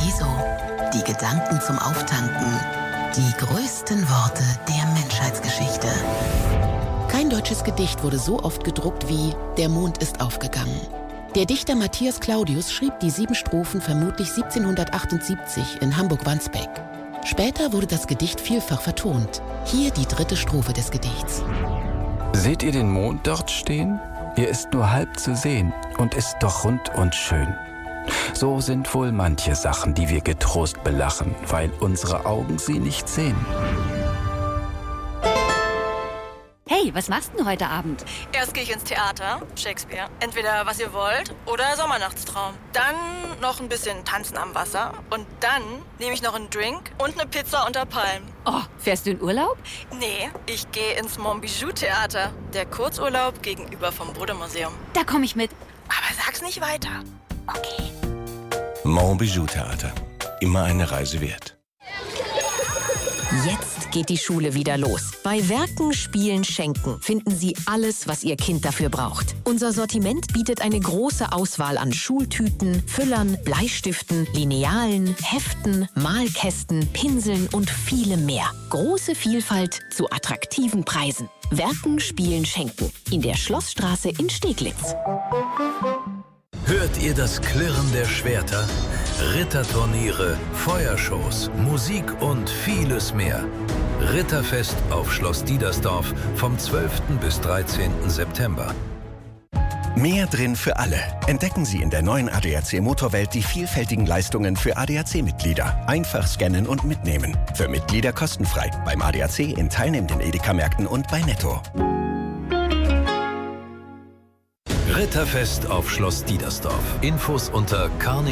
Paradiso. Die Gedanken zum Auftanken. Die größten Worte der Menschheitsgeschichte. Kein deutsches Gedicht wurde so oft gedruckt wie »Der Mond ist aufgegangen«. Der Dichter Matthias Claudius schrieb die 7 Strophen vermutlich 1778 in Hamburg-Wandsbek. Später wurde das Gedicht vielfach vertont. Hier die 3. Strophe des Gedichts. Seht ihr den Mond dort stehen? Er ist nur halb zu sehen und ist doch rund und schön. So sind wohl manche Sachen, die wir getrost belachen, weil unsere Augen sie nicht sehen. Hey, was machst du denn heute Abend? Erst gehe ich ins Theater, Shakespeare. Entweder Was ihr wollt oder Sommernachtstraum. Dann noch ein bisschen Tanzen am Wasser. Und dann nehme ich noch einen Drink und eine Pizza unter Palmen. Oh, fährst du in Urlaub? Nee, ich gehe ins Montbijou-Theater. Der Kurzurlaub gegenüber vom Bode-Museum. Da komme ich mit. Aber sag's nicht weiter. Okay. Montbijou-Theater. Immer eine Reise wert. Jetzt geht die Schule wieder los. Bei Werken, Spielen, Schenken finden Sie alles, was Ihr Kind dafür braucht. Unser Sortiment bietet eine große Auswahl an Schultüten, Füllern, Bleistiften, Linealen, Heften, Malkästen, Pinseln und vielem mehr. Große Vielfalt zu attraktiven Preisen. Werken, Spielen, Schenken. In der Schlossstraße in Steglitz. Hört ihr das Klirren der Schwerter? Ritterturniere, Feuershows, Musik und vieles mehr. Ritterfest auf Schloss Diedersdorf vom 12. bis 13. September. Mehr drin für alle. Entdecken Sie in der neuen ADAC Motorwelt die vielfältigen Leistungen für ADAC-Mitglieder. Einfach scannen und mitnehmen. Für Mitglieder kostenfrei. Beim ADAC in teilnehmenden Edeka-Märkten und bei Netto. Ritterfest auf Schloss Diedersdorf. Infos unter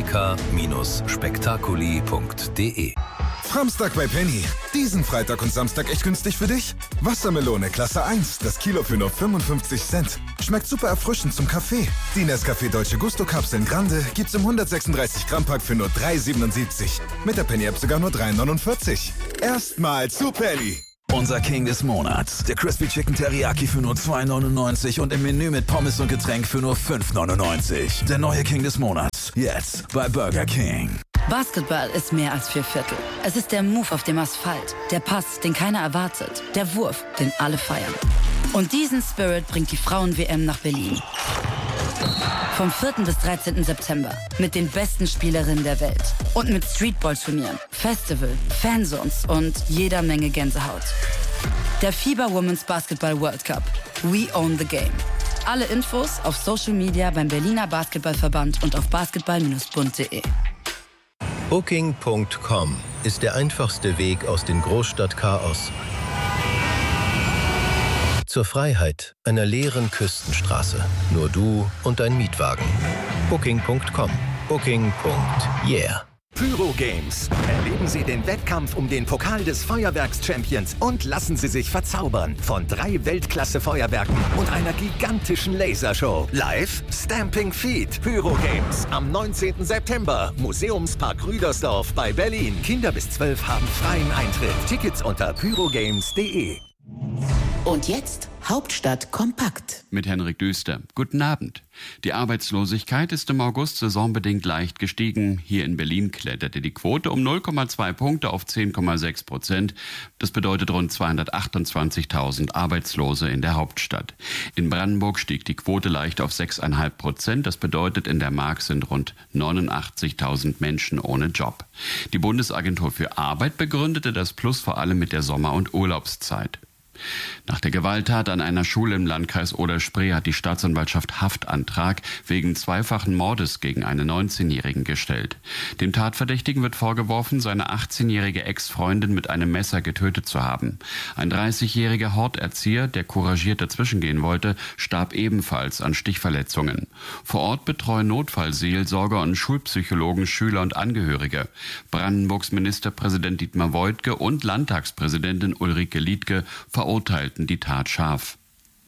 carnica-spektakuli.de. Samstag bei Penny. Diesen Freitag und Samstag echt günstig für dich? Wassermelone Klasse 1, das Kilo für nur 55 Cent. Schmeckt super erfrischend zum Kaffee. Die Nescafé Dolce Gusto Kapseln Grande gibt's im 136 Gramm Pack für nur 3,77. Mit der Penny App sogar nur 3,49. Erstmal zu Penny. Unser King des Monats. Der Crispy Chicken Teriyaki für nur 2,99 und im Menü mit Pommes und Getränk für nur 5,99. Der neue King des Monats. Jetzt bei Burger King. Basketball ist mehr als 4/4. Es ist der Move auf dem Asphalt. Der Pass, den keiner erwartet. Der Wurf, den alle feiern. Und diesen Spirit bringt die Frauen-WM nach Berlin. Vom 4. bis 13. September. Mit den besten Spielerinnen der Welt. Und mit Streetball-Turnieren, Festival, Fanzones und jeder Menge Gänsehaut. Der FIBA Women's Basketball World Cup. We own the game. Alle Infos auf Social Media beim Berliner Basketballverband und auf basketball-bund.de. Booking.com ist der einfachste Weg aus dem Großstadtchaos zur Freiheit einer leeren Küstenstraße. Nur du und dein Mietwagen. Booking.com. Booking.yeah. Pyro Games. Erleben Sie den Wettkampf um den Pokal des Feuerwerks-Champions und lassen Sie sich verzaubern von 3 Weltklasse-Feuerwerken und einer gigantischen Lasershow. Live Stamping Feet. Pyro Games am 19. September. Museumspark Rüdersdorf bei Berlin. Kinder bis 12 haben freien Eintritt. Tickets unter pyrogames.de. Und jetzt Hauptstadt kompakt. Mit Henrik Düster. Guten Abend. Die Arbeitslosigkeit ist im August saisonbedingt leicht gestiegen. Hier in Berlin kletterte die Quote um 0,2 Punkte auf 10,6%. Das bedeutet rund 228.000 Arbeitslose in der Hauptstadt. In Brandenburg stieg die Quote leicht auf 6,5%. Das bedeutet, in der Mark sind rund 89.000 Menschen ohne Job. Die Bundesagentur für Arbeit begründete das Plus vor allem mit der Sommer- und Urlaubszeit. Nach der Gewalttat an einer Schule im Landkreis Oder-Spree hat die Staatsanwaltschaft Haftantrag wegen zweifachen Mordes gegen einen 19-Jährigen gestellt. Dem Tatverdächtigen wird vorgeworfen, seine 18-jährige Ex-Freundin mit einem Messer getötet zu haben. Ein 30-jähriger Horterzieher, der couragiert dazwischengehen wollte, starb ebenfalls an Stichverletzungen. Vor Ort betreuen Notfallseelsorger und Schulpsychologen Schüler und Angehörige. Brandenburgs Ministerpräsident Dietmar Woidke und Landtagspräsidentin Ulrike Liedtke verurteilten die Tat scharf.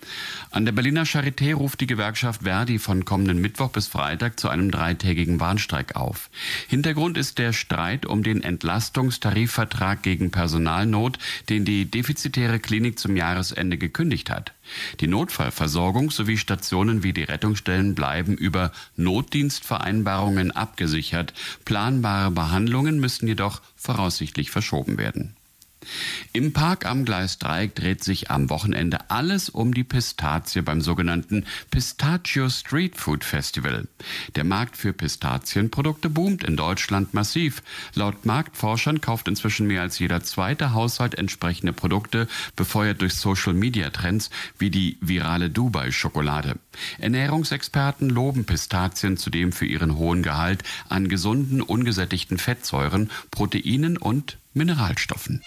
An der Berliner Charité ruft die Gewerkschaft Verdi von kommenden Mittwoch bis Freitag zu einem 3-tägigen Warnstreik auf. Hintergrund ist der Streit um den Entlastungstarifvertrag gegen Personalnot, den die defizitäre Klinik zum Jahresende gekündigt hat. Die Notfallversorgung sowie Stationen wie die Rettungsstellen bleiben über Notdienstvereinbarungen abgesichert. Planbare Behandlungen müssen jedoch voraussichtlich verschoben werden. Im Park am Gleis 3 dreht sich am Wochenende alles um die Pistazie beim sogenannten Pistachio Street Food Festival. Der Markt für Pistazienprodukte boomt in Deutschland massiv. Laut Marktforschern kauft inzwischen mehr als jeder zweite Haushalt entsprechende Produkte, befeuert durch Social-Media-Trends wie die virale Dubai-Schokolade. Ernährungsexperten loben Pistazien zudem für ihren hohen Gehalt an gesunden, ungesättigten Fettsäuren, Proteinen und Mineralstoffen.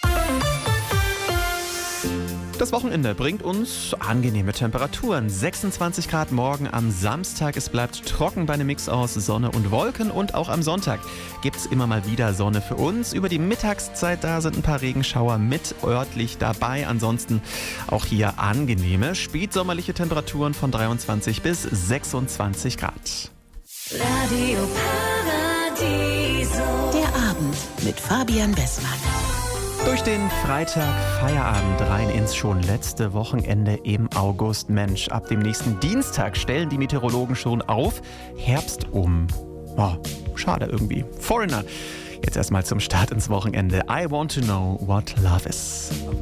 Das Wochenende bringt uns angenehme Temperaturen. 26 Grad morgen am Samstag. Es bleibt trocken bei einem Mix aus Sonne und Wolken. Und auch am Sonntag gibt es immer mal wieder Sonne für uns. Über die Mittagszeit da sind ein paar Regenschauer mit örtlich dabei. Ansonsten auch hier angenehme spätsommerliche Temperaturen von 23 bis 26 Grad. Radio Paradiso. Der Abend mit Fabian Bessmann. Durch den Freitag Feierabend rein ins schon letzte Wochenende im August. Mensch, ab dem nächsten Dienstag stellen die Meteorologen schon auf. Herbst um. Oh, schade irgendwie. Foreigner. Jetzt erstmal zum Start ins Wochenende. I want to know what love is.